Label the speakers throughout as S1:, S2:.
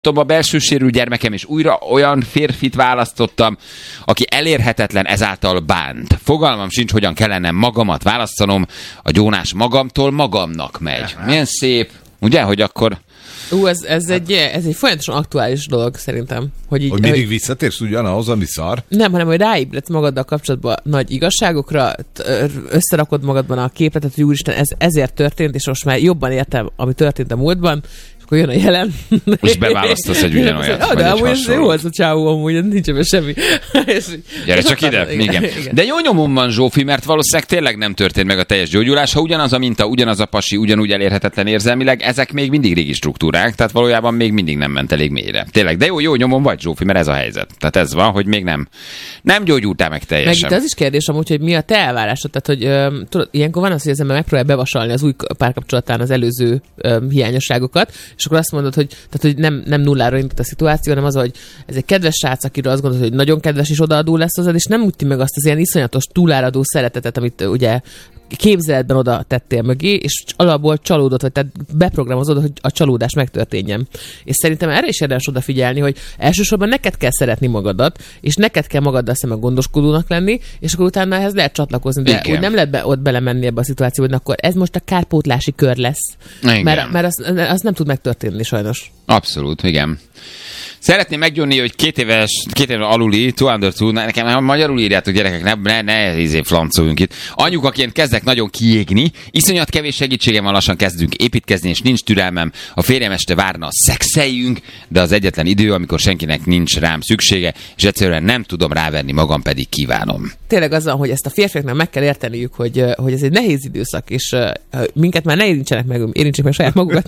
S1: a belső sérült gyermekem, és újra olyan férfit választottam, aki elérhetetlen, ezáltal bánt. Fogalmam sincs, hogyan kellene magamat választanom, a gyónás magamtól magamnak megy. Milyen szép, ugye, hogy akkor...
S2: Ez egy folyamatosan aktuális dolog szerintem. Hogy
S3: mindig visszatérsz ugyanahoz, ami szar?
S2: Nem, hanem hogy ráébredsz magaddal kapcsolatban nagy igazságokra, összerakod magadban a képletet, hogy úristen, ez ezért történt, és most már jobban értem, ami történt a múltban, akkor jön a jelen.
S1: És beválasztasz egy ugyanolyat.
S2: De amúgy ez jó az a csávó, amúgy nincs ebben semmi.
S1: Gyere csak ide. Igen. De jó nyomom van, Zsófi, mert valószínűleg tényleg nem történt meg a teljes gyógyulás. Ha ugyanaz a minta, ugyanaz a pasi, ugyanúgy elérhetetlen érzelmileg, ezek még mindig régi struktúrák, tehát valójában még mindig nem ment elég mélyre. Tényleg, de jó nyomom vagy, Zsófi, mert ez a helyzet. Tehát ez van, hogy még nem gyógyultál meg teljesen.
S2: Meg itt az is kérdés amúgy, hogy mi a te elvárásod, tehát hogy tudod, ilyenkor van az, hogy az ember megpróbál bevasalni az új párkapcsolatán az előző hiányosságokat, és akkor azt mondod, hogy nem nullára indult a szituáció, hanem az, hogy ez egy kedves srác, akiről azt gondolod, hogy nagyon kedves és odaadó lesz hozzád, és nem úti meg azt az ilyen iszonyatos túláradó szeretetet, amit ugye képzeletben oda tettél mögé, és alapból csalódott, vagy tehát beprogramozod, hogy a csalódás megtörténjen. És szerintem erre is érdemes odafigyelni, hogy elsősorban neked kell szeretni magadat, és neked kell magaddal szemben gondoskodónak lenni, és akkor utána ehhez lehet csatlakozni, de úgy nem lehet ott belemenni ebbe a szituációba, hogy akkor ez most a kárpótlási kör lesz. Mert az nem tud megtörténni sajnos.
S1: Abszolút, igen. Szeretném meggyónni, hogy 2 éve aluli, 2 under 2, nekem magyarul írjátok, gyerekek, ne flancoljunk itt. Anyukaként kezdek nagyon kiégni, iszonyat kevés segítségem van, lassan kezdünk építkezni, és nincs türelmem. A férjem este várna, szexeljünk, de az egyetlen idő, amikor senkinek nincs rám szüksége, és egyszerűen nem tudom ráverni magam, pedig kívánom.
S2: Tényleg az van, hogy ezt a férfiaknak meg kell érteniük, hogy ez egy nehéz időszak, és minket már ne érintsenek meg, érintsék meg saját magukat,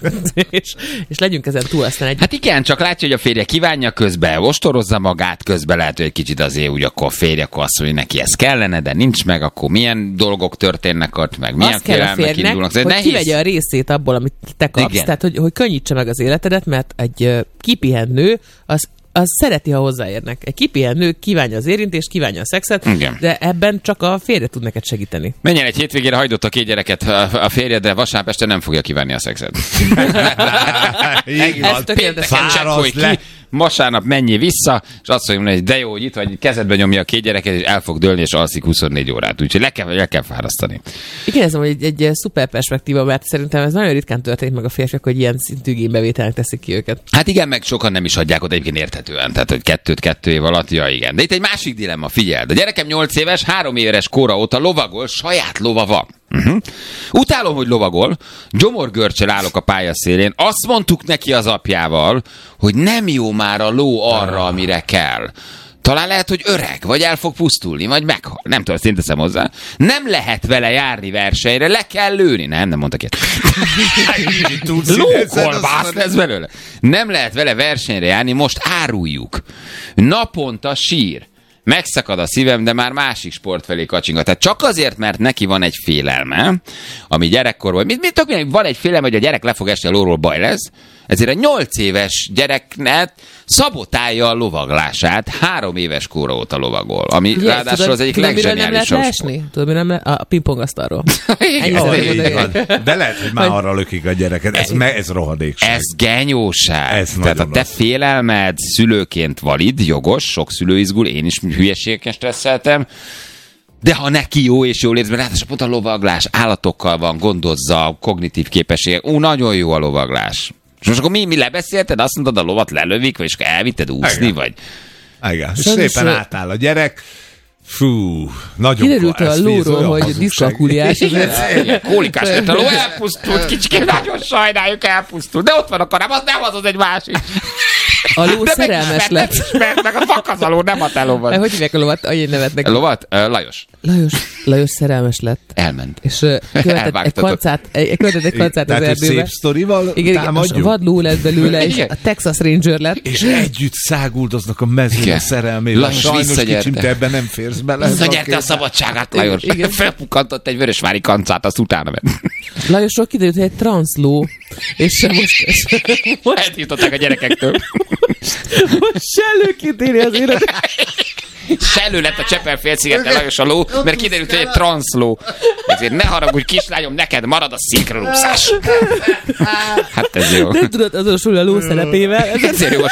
S2: és legyünk ezen túl aztán egy.
S1: Hát igen, csak látja, hogy a férje kívánja közben, ostorozza magát közben, lehet, hogy egy kicsit azért úgy akkor a férje, akkor azt mondja, hogy neki ez kellene, de nincs meg, akkor milyen dolgok történnek ott, meg milyen félelmek indulnak.
S2: Hogy nehéz. Kivegye a részét abból, amit te kapsz, igen. Tehát hogy könnyítse meg az életedet, mert egy kipihent nő, az szereti, ha hozzáérnek. Egy kipihent nő kívánja az érintést, kívánja a szexet, igen. De ebben csak a férje tud neked segíteni.
S1: Menjen egy hétvégére, hagydott a 2 gyereket a férje, de vasárnap este nem fogja kívánni a szexet.
S2: Ez tökéletes.
S1: Vasárnap menjél vissza, és azt mondja, hogy de jó, hogy itt vagy, kezedbe nyomja a 2 gyereket, és el fog dőlni, és alszik 24 órát. Úgyhogy le kell fárasztani.
S2: Igen, ez egy szuper perspektíva, mert szerintem ez nagyon ritkán történik meg a férfiak, hogy ilyen szintű igénybevételnek teszik ki őket. Hát
S1: igen, meg sokan nem is adják oda egyébként érthetően. Tehát, hogy 2 év alatt, ja igen. De itt egy másik dilemma, figyeld. A gyerekem 8 éves, 3 éves kora óta lovagol, saját lova van. Utálom, hogy lovagol, gyomorgörcsel állok a pályaszélén, azt mondtuk neki az apjával, hogy nem jó már a ló arra, amire kell. Talán lehet, hogy öreg, vagy el fog pusztulni, vagy meghal. Nem tudom, ezt én teszem hozzá. Nem lehet vele járni versenyre, le kell lőni. Nem mondtak ilyet. Lókolbász lesz belőle. Nem lehet vele versenyre járni, most áruljuk. Naponta sír. Megszakad a szívem, de már másik sport felé kacsingat. Tehát csak azért, mert neki van egy félelme, ami gyerekkorban... Van egy félelme, hogy a gyerek le fog esni a lóról, baj lesz, ezért a 8 éves gyereknek szabotálja a lovaglását, 3 éves kora óta lovagol, ami ugye, ráadásul az egyik legzseniálisabb sport.
S2: Tudod, mi nem lehet? A pingpongasztalról.
S3: De lehet, hogy már arra lökik a gyereket. Ez rohadékság.
S1: Ez genyóság. Tehát a te félelmed szülőként valid, jogos, sok szülő izgul, én is hülyeségeken stresszeltem, de ha neki jó és jól érzem, ráadásul pont a lovaglás állatokkal van, gondozza, kognitív képességek. Nagyon jó a lovaglás. És most akkor mi lebeszélted? Azt mondod, a lovat lelövik, vagy elvitted úszni, vagy...
S3: Igen, és szépen átáll a gyerek. Fú, nagyon
S2: kiderült a lóról, hogy diszkalkuliás.
S1: Igen, kólikás lett a ló, elpusztult, kicsikém, nagyon sajnáljuk, elpusztult. De ott van a karám, az nem az egy másik.
S2: A ló szerelmes lett.
S1: Meg a fakazaló, nem a te lovad.
S2: Hogy hívják a lovat? Annyi nevet neki.
S1: A lovat? Lajos.
S2: Lajos szerelmes lett.
S1: Elment.
S2: És követett egy kancát az erdőbe.
S3: Tehát szép sztorival támadjuk.
S2: Igen, vadló lett belőle, és a Texas Ranger lett.
S3: És együtt száguldoznak a mezőn a szerelmével. Sajnos kicsim, te ebben nem férsz bele.
S1: Visszanyerte a szabadságát, Lajos. Felpukkantott egy vörösvári kancát, azt utána ment.
S2: Lajosról kiderült, hogy egy transzló. És most
S1: eltiltották a gyerekektől.
S2: Most sellőként éli az életet.
S1: Sellő lett a Csepel-félszigeten Lajos a ló, mert kiderült, hogy egy transzló. Ezért ne haragudj, kislányom, neked marad a szinkronúszás. Hát ez jó.
S2: Nem tudod azonosulni a ló szerepével.
S1: Ezért jó a